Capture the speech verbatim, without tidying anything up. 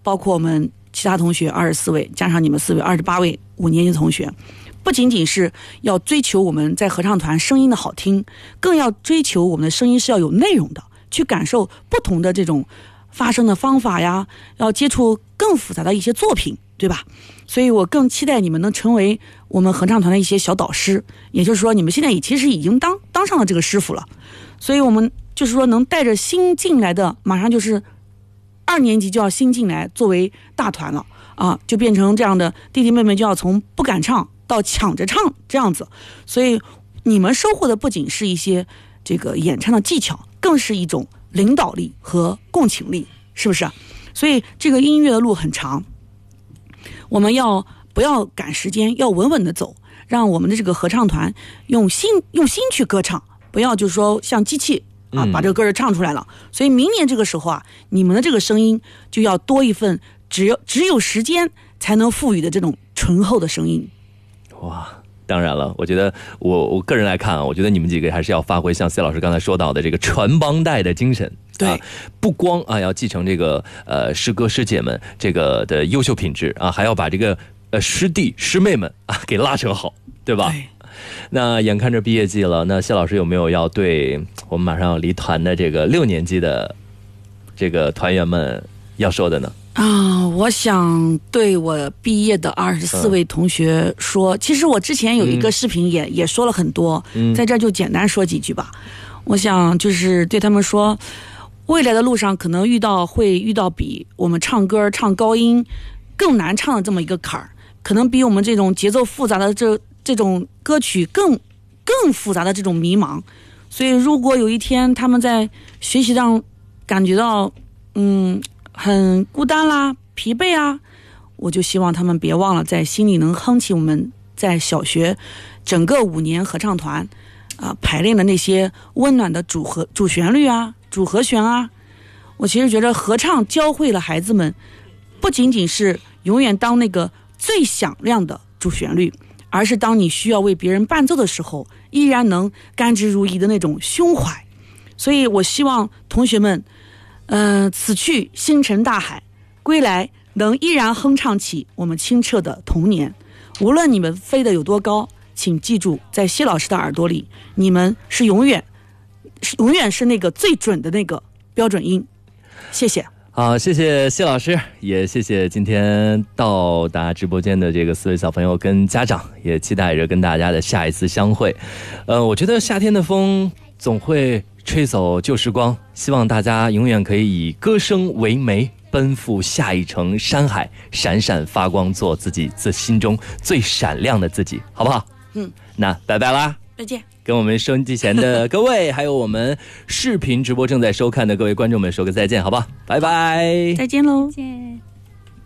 包括我们其他同学二十四位，加上你们四位二十八位五年级同学，不仅仅是要追求我们在合唱团声音的好听，更要追求我们的声音是要有内容的，去感受不同的这种发声的方法呀，要接触更复杂的一些作品，对吧？所以我更期待你们能成为我们合唱团的一些小导师，也就是说你们现在也其实已经当当上了这个师傅了，所以我们就是说能带着新进来的，马上就是二年级就要新进来作为大团了啊，就变成这样的弟弟妹妹就要从不敢唱到抢着唱这样子，所以你们收获的不仅是一些这个演唱的技巧，更是一种领导力和共情力，是不是？所以这个音乐的路很长，我们要不要赶时间，要稳稳的走，让我们的这个合唱团用心用心去歌唱，不要就是说像机器啊把这个歌儿唱出来了、嗯、所以明年这个时候啊，你们的这个声音就要多一份只有只有时间才能赋予的这种醇厚的声音。 哇，当然了，我觉得我我个人来看啊，我觉得你们几个还是要发挥像谢老师刚才说到的这个传帮带的精神。 对、 啊，不光啊要继承这个呃师哥师姐们这个的优秀品质啊，还要把这个呃师弟师妹们啊给拉扯好，对吧？ 对。 那眼看着毕业季了，那谢老师有没有要对我们马上要离团的这个六年级的这个团员们要说的呢？ 啊，我想对我毕业的二十四位同学说、嗯、其实我之前有一个视频也、嗯、也说了很多、嗯、在这儿就简单说几句吧。我想就是对他们说，未来的路上可能遇到会遇到比我们唱歌唱高音更难唱的这么一个坎儿，可能比我们这种节奏复杂的这这种歌曲更更复杂的这种迷茫。所以如果有一天他们在学习上感觉到嗯很孤单啦疲惫啊，我就希望他们别忘了在心里能哼起我们在小学整个五年合唱团啊、呃、排练的那些温暖的主和主旋律啊主和弦啊。我其实觉得合唱教会了孩子们不仅仅是永远当那个最响亮的主旋律，而是当你需要为别人伴奏的时候依然能甘之如饴的那种胸怀。所以我希望同学们呃，此去星辰大海，归来能依然哼唱起我们清澈的童年。无论你们飞得有多高，请记住在谢老师的耳朵里，你们是永远永远是那个最准的那个标准音。谢谢。 好，谢谢谢老师，也谢谢今天到达直播间的这个四位小朋友跟家长，也期待着跟大家的下一次相会。呃，我觉得夏天的风总会吹走旧时光，希望大家永远可以以歌声为媒，奔赴下一程山海，闪闪发光，做自己自心中最闪亮的自己，好不好？ 嗯， 那拜拜啦， 再见。 跟我们收音机前的各位还有我们视频直播正在收看的各位观众们说个再见，好不好？拜拜， 再见喽。 见。